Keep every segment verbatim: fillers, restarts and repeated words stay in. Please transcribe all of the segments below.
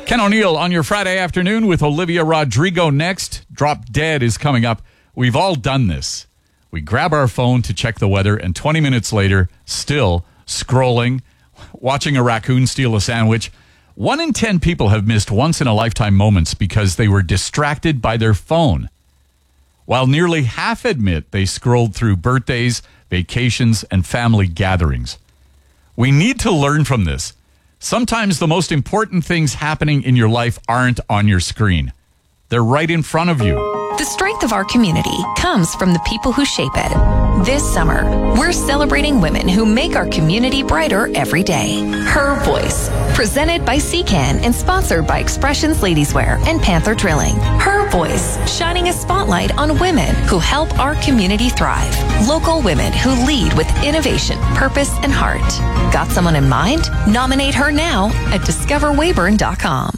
Ken O'Neill on your Friday afternoon with Olivia Rodrigo next. Drop Dead is coming up. We've all done this. We grab our phone to check the weather, and twenty minutes later, still scrolling, watching a raccoon steal a sandwich. One in ten people have missed once-in-a-lifetime moments because they were distracted by their phone. While nearly half admit they scrolled through birthdays, vacations, and family gatherings. We need to learn from this. Sometimes the most important things happening in your life aren't on your screen. They're right in front of you. The strength of our community comes from the people who shape it. This summer, we're celebrating women who make our community brighter every day. Her Voice, presented by C C A N and sponsored by Expressions Ladieswear and Panther Drilling. Her Voice, shining a spotlight on women who help our community thrive. Local women who lead with innovation, purpose, and heart. Got someone in mind? Nominate her now at discover weyburn dot com.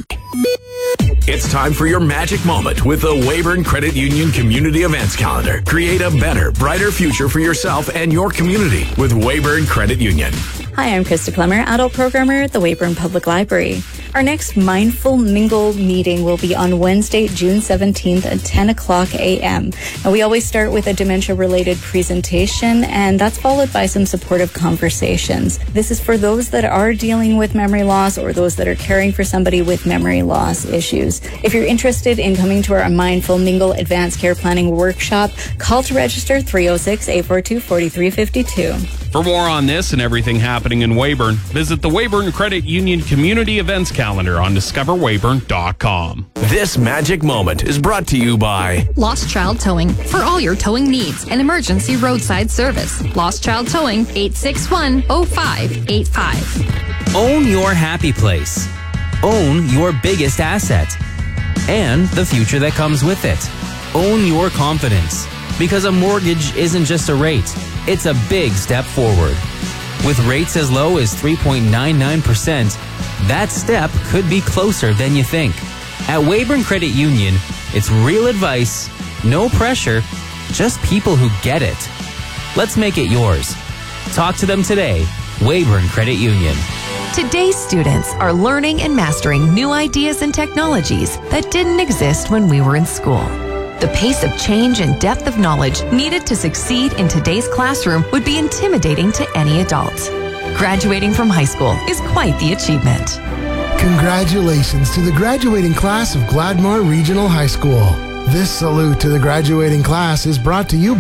It's time for your magic moment with the Weyburn Credit Union Community Events Calendar. Create a better, brighter future for yourself and your community with Weyburn Credit Union. Hi, I'm Krista Plummer, adult programmer at the Weyburn Public Library. Our next Mindful Mingle meeting will be on Wednesday, June seventeenth at ten o'clock a.m. Now, we always start with a dementia-related presentation, and that's followed by some supportive conversations. This is for those that are dealing with memory loss or those that are caring for somebody with memory loss issues. If you're interested in coming to our Mindful Mingle Advanced Care Planning Workshop, call to register three oh six, eight four two, four three five two. For more on this and everything happening in Weyburn, visit the Weyburn Credit Union Community Events Calendar on discover weyburn dot com. This magic moment is brought to you by Lost Child Towing for all your towing needs and emergency roadside service. Lost Child Towing, eight six one, oh five eight five. Own your happy place. Own your biggest asset. And the future that comes with it. Own your confidence. Because a mortgage isn't just a rate, it's a big step forward. With rates as low as three point nine nine percent, that step could be closer than you think. At Weyburn Credit Union, it's real advice, no pressure, just people who get it. Let's make it yours. Talk to them today. Weyburn Credit Union. Today's students are learning and mastering new ideas and technologies that didn't exist when we were in school. The pace of change and depth of knowledge needed to succeed in today's classroom would be intimidating to any adult. Graduating from high school is quite the achievement. Congratulations to the graduating class of Gladmore Regional High School. This salute to the graduating class is brought to you